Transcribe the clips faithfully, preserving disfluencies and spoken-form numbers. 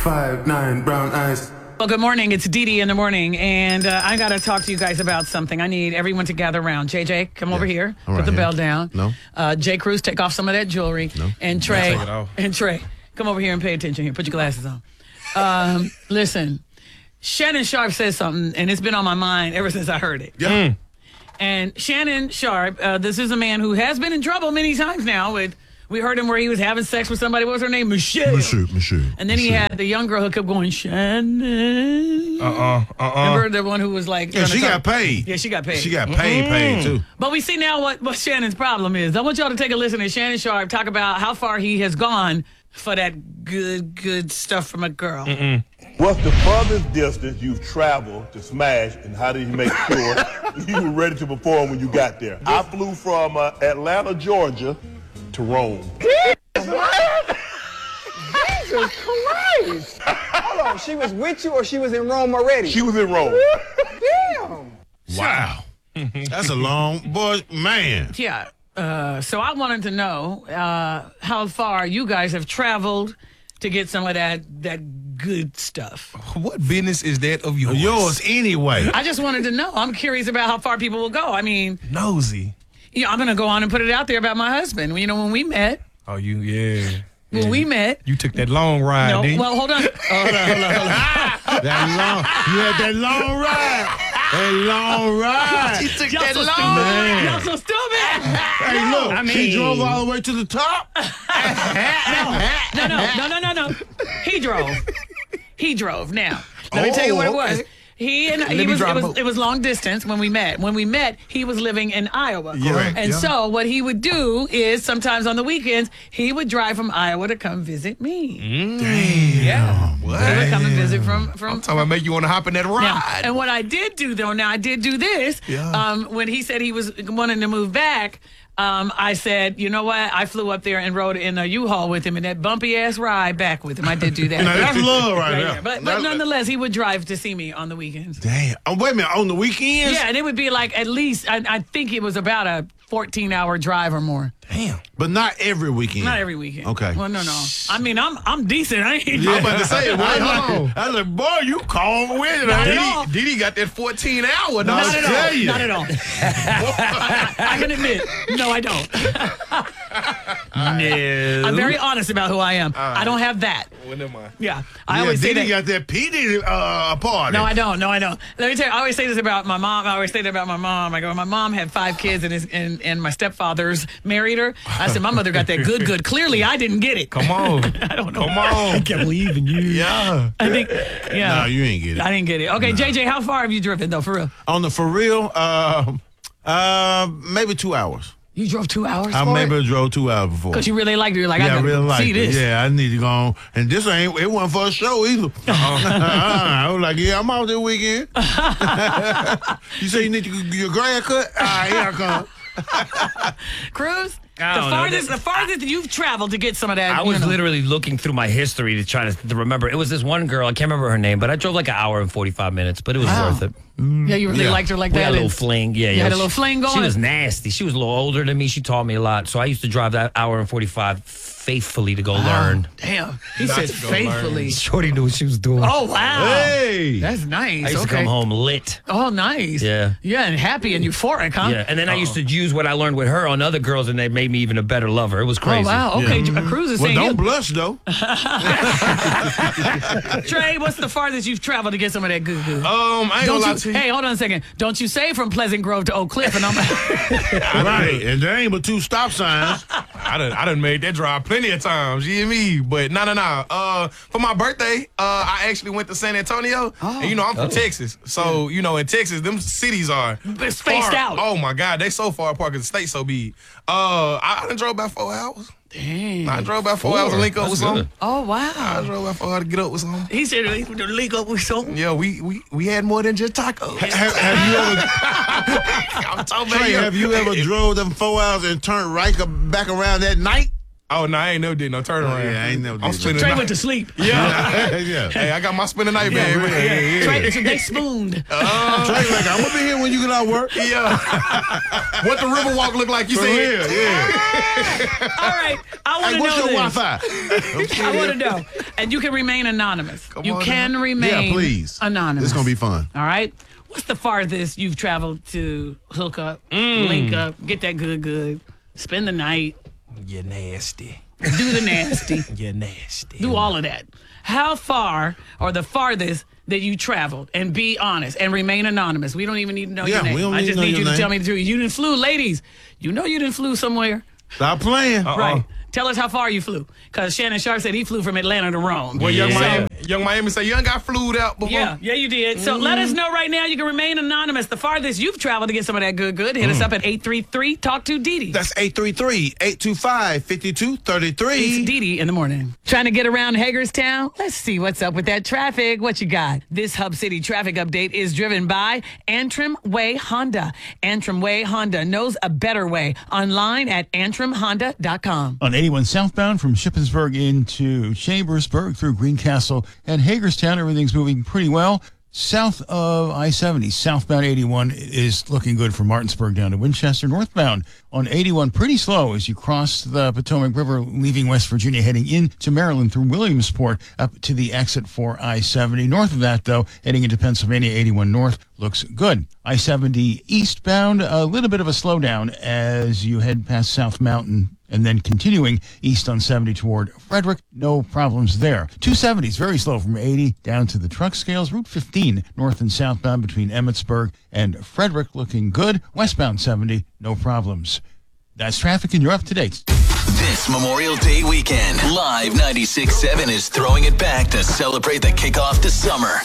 five, nine, brown eyes. Well, good morning. It's Dee Dee in the morning, and uh, I got to talk to you guys about something. I need everyone to gather around. J J, come yeah. over here. I'm Put right the here. bell down. No. Uh, J. Cruz, take off some of that jewelry. No. And Trey, take it off. and Trey, come over here and pay attention here. Put your glasses on. Um, listen, Shannon Sharpe says something, and it's been on my mind ever since I heard it. Yeah. Mm. And Shannon Sharpe, uh, this is a man who has been in trouble many times now with. We heard him where he was having sex with somebody. What was her name? Michelle. Monsieur, Monsieur. And then he Monsieur. had the young girl who kept going, Shannon. Uh-uh, uh-uh. Remember the one who was like... Yeah, she talk- got paid. Yeah, she got paid. She got paid, Mm-hmm. paid too. But we see now what, what Shannon's problem is. I want y'all to take a listen to Shannon Sharpe talk about how far he has gone for that good, good stuff from a girl. Mm-mm. What's the furthest distance you've traveled to smash, and how did you make sure you were ready to perform when you got there? I flew from uh, Atlanta, Georgia to Rome. Jesus Christ! Hold on, she was with you or she was in Rome already? She was in Rome. Damn! Wow. That's a long, boy, man. Yeah. Uh, so I wanted to know uh, how far you guys have traveled to get some of that that good stuff. What business is that of yours? Yours anyway. I just wanted to know. I'm curious about how far people will go. I mean, Nosy. you know, I'm going to go on and put it out there about my husband. You know, when we met, Oh, you, yeah. when yeah. we met. You took that long ride, No, didn't you? well, hold on. Oh, hold on, hold on, hold on. That long, you had that long ride. That long ride. She took Y'all that so long stupid. Man. Y'all so stupid. Hey, look, I she mean- drove all the way to the top. No, no, no, no, no, no. He drove. He drove. Now, let me tell you what it was. okay. He and Let he me was it, drive was both. it was long distance when we met. When we met, he was living in Iowa. Correct, And yeah. so what he would do is sometimes on the weekends he would drive from Iowa to come visit me. Damn. Yeah. What? He would come and visit from from. I'm talking about make you want to hop in that Now, ride. and what I did do though, now I did do this. Yeah. Um, when he said he was wanting to move back, um, I said, you know what? I flew up there and rode in a U-Haul with him in that bumpy ass ride back with him. I did do that. Now, that's love right, Right there. there. But, but That's- nonetheless, he would drive to see me on the weekends. Damn. Oh, wait a minute. On the weekends? Yeah, and it would be like at least, I, I think it was about a fourteen hour drive or more. Damn. But not every weekend. Not every weekend. Okay. Well, no, no. I mean, I'm I'm decent. I ain't. Yeah. I'm about to say, wait, Hold hold on. on. I was like, boy, you calm with it. Not ain't at you? all. Didi, Didi got that fourteen hour. Not I'll at tell all. you. Not at all. I, I, I can admit, no, I don't. No. I'm very honest about who I am. I don't have that. Well, never mind. Yeah, I Yeah, always say Didi that. got that P. Diddy uh, party. No, I don't. No, I don't. Let me tell you, I always say this about my mom. I always say that about my mom. I go, my mom had five kids, and his, and, and my stepfather's married her. I said, my mother got that good, good. Clearly, I didn't get it. Come on. I don't know. Come on. I can't believe in you. Yeah. I think, yeah. No, you ain't get it. I didn't get it. Okay, J J, how far have you driven, though, for real? On the for real, uh, uh, maybe two hours. You drove two hours I for maybe it? drove two hours before. Because you really liked it. You're like, yeah, I I gotta really like see it. this. Yeah, I need to go on. And this ain't, it wasn't for a show either. Uh-uh. I was like, yeah, I'm out this weekend. You say you need to get your grass cut? All right, here I come. Cruz, the I don't know. farthest, the farthest you've traveled to get some of that. I you was know. literally looking through my history to try to, to remember. It was this one girl. I can't remember her name, but I drove like an hour and forty-five minutes, but it was Wow. worth it. Yeah, you really Yeah. liked her like We that. had a little and- fling. Yeah, You yeah. had a She- little fling going? She was nasty. She was a little older than me. She taught me a lot. So I used to drive that hour and forty-five faithfully to go learn. Damn. He Not said to go learn. faithfully. Shorty knew what she was doing. Oh, wow. Hey. That's nice. I used okay. to come home lit. Oh, nice. Yeah. Yeah, and happy and euphoric, huh? Yeah, and then I used to use what I learned with her on other girls, and they made me even a better lover. It was Oh, crazy. wow. Okay, J- Cruz is Well, saying don't you. blush, though. Trey, what's the farthest you've traveled to get some of that good good? Um, I ain't Don't gonna lie you, to you. hey, hold on a second. Don't you say from Pleasant Grove to Oak Cliff, and I'm Right. And there ain't but two stop signs. I done, I done made that drive plenty of times, you hear me? But no, no, no. Uh, for my birthday, uh, I actually went to San Antonio. And, you know, I'm from Texas. So, you know, in Texas, them cities are It's spaced far- out. Oh, my God. They so far apart because the state's so big. Uh, I, I done drove about four hours. Damn. I drove about four, hours to link up That's with something. good. Oh, I wow. drove about four hours to get up with something. He said he would link up with something. Yeah, we, we, we had more than just tacos. have, have you ever, I'm talking about Trey, you. have you ever drove them four hours and turned right up- back around that night? Oh, no, I ain't never did no turnaround. Oh, yeah, I ain't never I'm did spending Trey the went night. to sleep. Yeah. yeah. Hey, I got my spend the night bag. Yeah, man. yeah, yeah. Trey, so they spooned. Uh, Trey, like, I'm gonna be here when you get out work. yeah. What the Riverwalk look like? You For said. real, yeah. All right, I want Hey, to what's know your this. Wi-Fi? I want to know. And you can remain anonymous. you on can now. remain Yeah, please. anonymous. It's gonna be fun. All right. What's the farthest you've traveled to hook up, link up, get that good, good, spend the night, You nasty. do the nasty, You nasty. do all of that? How far or the farthest that you traveled? And be honest and remain anonymous. We don't even need to know Yeah, your name. we don't I need to just know need your you to name. tell me the truth. You didn't flew, ladies. You know you didn't flew somewhere, Stop playing. Uh-uh. right? Tell us how far you flew, because Shannon Sharp said he flew from Atlanta to Rome. Well, young Yeah. Miami, young Miami say you ain't got flued out before. Yeah, yeah, you did. So let us know right now. You can remain anonymous. The farthest you've traveled to get some of that good, good. Hit us up at eight three three talk to Dee Dee. That's eight three three, eight two five, five two three It's three. Dee Dee in the morning. Trying to get around Hagerstown? Let's see what's up with that traffic. What you got? This Hub City traffic update is driven by Antrim Way Honda. Antrim Way Honda knows a better way. Online at antrim honda dot com. On eighty-one southbound from Shippensburg into Chambersburg through Greencastle and Hagerstown, everything's moving pretty well. South of I seventy, southbound eighty-one is looking good from Martinsburg down to Winchester. Northbound on eighty-one, pretty slow as you cross the Potomac River, leaving West Virginia, heading into Maryland through Williamsport up to the exit for I seventy. North of that, though, heading into Pennsylvania, eighty-one north looks good. I seventy eastbound, a little bit of a slowdown as you head past South Mountain and then continuing east on seventy toward Frederick. No problems there. two seventy is very slow from eighty down to the truck scales. Route fifteen, north and southbound between Emmitsburg and Frederick, looking good. Westbound seventy, no problems. That's traffic, and you're up to date. This Memorial Day weekend, Live ninety-six point seven is throwing it back to celebrate the kickoff to summer.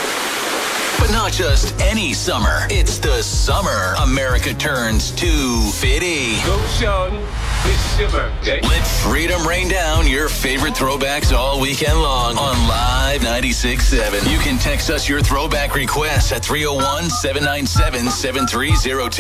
But not just any summer. It's the summer America turns to Fitty. Go, Sean. This is your birthday. Let freedom rain down your favorite throwbacks all weekend long on Live ninety-six point seven. You can text us your throwback requests at three oh one, seven nine seven, seven three oh two.